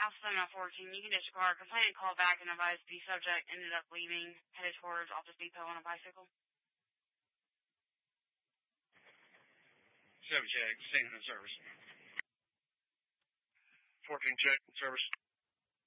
Alpha 714, you can disregard. Complainant called back and advised the subject ended up leaving, headed towards Office Depot on a bicycle. 7 check, staying in service. 14 check, in service.